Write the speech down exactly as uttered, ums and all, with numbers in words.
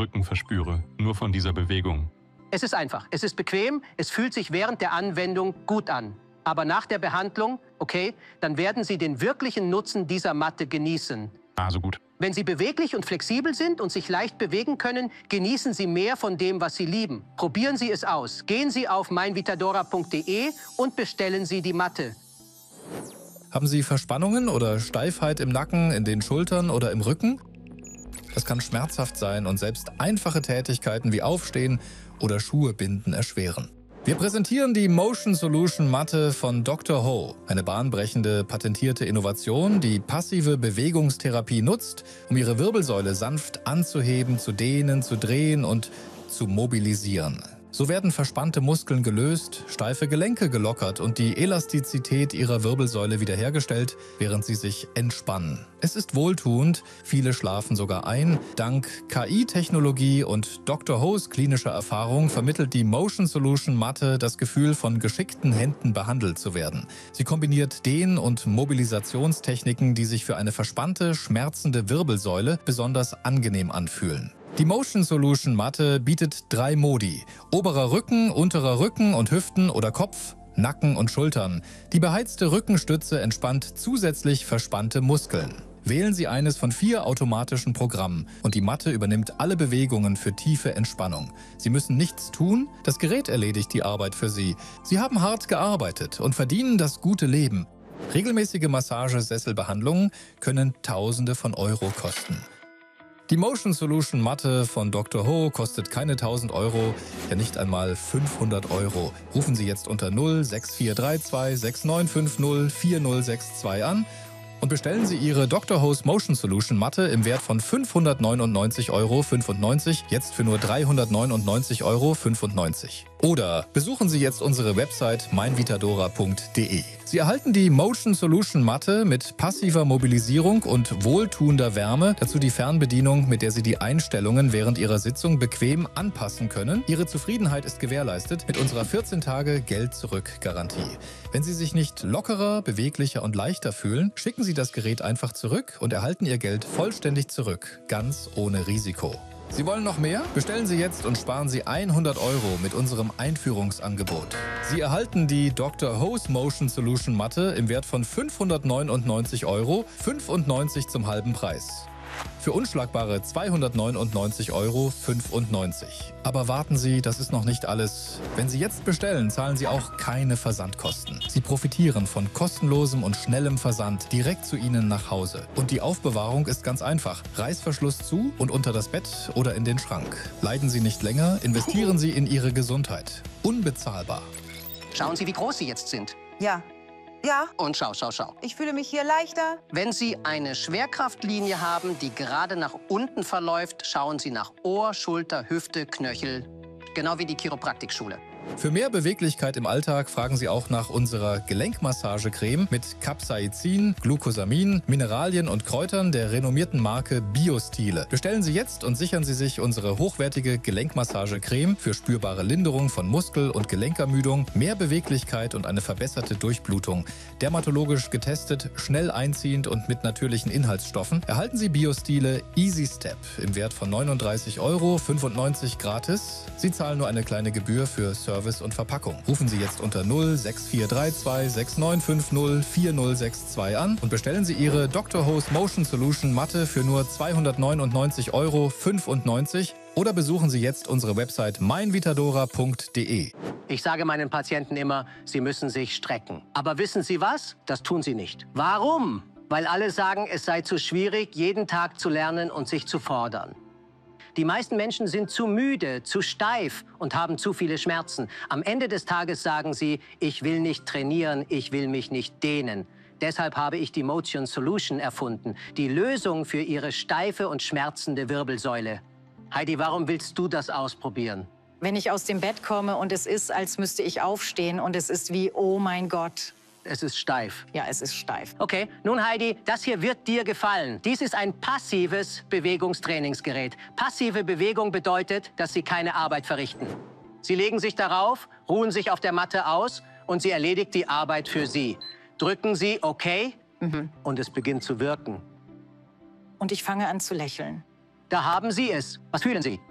Rücken verspüre, nur von dieser Bewegung. Es ist einfach, es ist bequem, es fühlt sich während der Anwendung gut an. Aber nach der Behandlung, okay, dann werden Sie den wirklichen Nutzen dieser Matte genießen. Also gut. Wenn Sie beweglich und flexibel sind und sich leicht bewegen können, genießen Sie mehr von dem, was Sie lieben. Probieren Sie es aus. Gehen Sie auf mein vitadora punkt de und bestellen Sie die Matte. Haben Sie Verspannungen oder Steifheit im Nacken, in den Schultern oder im Rücken? Das kann schmerzhaft sein und selbst einfache Tätigkeiten wie Aufstehen oder Schuhe binden erschweren. Wir präsentieren die Motion Solution Matte von Doktor Ho, eine bahnbrechende, patentierte Innovation, die passive Bewegungstherapie nutzt, um ihre Wirbelsäule sanft anzuheben, zu dehnen, zu drehen und zu mobilisieren. So werden verspannte Muskeln gelöst, steife Gelenke gelockert und die Elastizität ihrer Wirbelsäule wiederhergestellt, während sie sich entspannen. Es ist wohltuend, viele schlafen sogar ein. Dank K I-Technologie und Doktor Ho's klinischer Erfahrung vermittelt die Motion Solution Matte das Gefühl, von geschickten Händen behandelt zu werden. Sie kombiniert Dehn- und Mobilisationstechniken, die sich für eine verspannte, schmerzende Wirbelsäule besonders angenehm anfühlen. Die Motion Solution Matte bietet drei Modi: oberer Rücken, unterer Rücken und Hüften oder Kopf, Nacken und Schultern. Die beheizte Rückenstütze entspannt zusätzlich verspannte Muskeln. Wählen Sie eines von vier automatischen Programmen und die Matte übernimmt alle Bewegungen für tiefe Entspannung. Sie müssen nichts tun, das Gerät erledigt die Arbeit für Sie. Sie haben hart gearbeitet und verdienen das gute Leben. Regelmäßige Massagesesselbehandlungen können Tausende von Euro kosten. Die Motion Solution Matte von Doktor Ho kostet keine tausend Euro, ja nicht einmal fünfhundert Euro. Rufen Sie jetzt unter null sechs vier drei zwei sechs neun fünf null vier null sechs zwei an und bestellen Sie Ihre Doktor Ho's Motion Solution Matte im Wert von fünfhundertneunundneunzig Euro fünfundneunzig, jetzt für nur dreihundertneunundneunzig Euro fünfundneunzig. Oder besuchen Sie jetzt unsere Website mein vitadora punkt de. Sie erhalten die Motion Solution Matte mit passiver Mobilisierung und wohltuender Wärme, dazu die Fernbedienung, mit der Sie die Einstellungen während Ihrer Sitzung bequem anpassen können. Ihre Zufriedenheit ist gewährleistet mit unserer vierzehn Tage Geld-Zurück-Garantie. Wenn Sie sich nicht lockerer, beweglicher und leichter fühlen, schicken Sie das Gerät einfach zurück und erhalten Ihr Geld vollständig zurück, ganz ohne Risiko. Sie wollen noch mehr? Bestellen Sie jetzt und sparen Sie hundert Euro mit unserem Einführungsangebot. Sie erhalten die Doktor Ho's Motion Solution Matte im Wert von fünfhundertneunundneunzig Euro fünfundneunzig zum halben Preis. Für unschlagbare zweihundertneunundneunzig Euro fünfundneunzig. Aber warten Sie, das ist noch nicht alles. Wenn Sie jetzt bestellen, zahlen Sie auch keine Versandkosten. Sie profitieren von kostenlosem und schnellem Versand direkt zu Ihnen nach Hause. Und die Aufbewahrung ist ganz einfach. Reißverschluss zu und unter das Bett oder in den Schrank. Leiden Sie nicht länger, investieren Sie in Ihre Gesundheit. Unbezahlbar. Schauen Sie, wie groß Sie jetzt sind. Ja. Ja, Und schau, schau, schau. ich fühle mich hier leichter. Wenn Sie eine Schwerkraftlinie haben, die gerade nach unten verläuft, schauen Sie nach Ohr, Schulter, Hüfte, Knöchel. Genau wie die Chiropraktikschule. Für mehr Beweglichkeit im Alltag fragen Sie auch nach unserer Gelenkmassagecreme mit Capsaicin, Glucosamin, Mineralien und Kräutern der renommierten Marke Biostile. Bestellen Sie jetzt und sichern Sie sich unsere hochwertige Gelenkmassagecreme für spürbare Linderung von Muskel- und Gelenkermüdung, mehr Beweglichkeit und eine verbesserte Durchblutung. Dermatologisch getestet, schnell einziehend und mit natürlichen Inhaltsstoffen erhalten Sie Biostile Easy Step im Wert von neununddreißig Euro fünfundneunzig gratis. Sie zahlen nur eine kleine Gebühr für Service und Verpackung. Rufen Sie jetzt unter null sechs vier drei zwei sechs neun fünf null vier null sechs zwei an und bestellen Sie Ihre Doktor Ho's Motion Solution Matte für nur zweihundertneunundneunzig Euro fünfundneunzig oder besuchen Sie jetzt unsere Website mein vitadora punkt de. Ich sage meinen Patienten immer, sie müssen sich strecken. Aber wissen Sie was? Das tun sie nicht. Warum? Weil alle sagen, es sei zu schwierig, jeden Tag zu lernen und sich zu fordern. Die meisten Menschen sind zu müde, zu steif und haben zu viele Schmerzen. Am Ende des Tages sagen sie, ich will nicht trainieren, ich will mich nicht dehnen. Deshalb habe ich die Motion Solution erfunden, die Lösung für ihre steife und schmerzende Wirbelsäule. Heidi, warum willst du das ausprobieren? Wenn ich aus dem Bett komme und es ist, als müsste ich aufstehen und es ist wie, oh mein Gott. Es ist steif. Ja, es ist steif. Okay, nun Heidi, das hier wird dir gefallen. Dies ist ein passives Bewegungstrainingsgerät. Passive Bewegung bedeutet, dass Sie keine Arbeit verrichten. Sie legen sich darauf, ruhen sich auf der Matte aus und sie erledigt die Arbeit für Sie. Drücken Sie OK mhm. und es beginnt zu wirken. Und ich fange an zu lächeln. Da haben Sie es. Was fühlen Sie?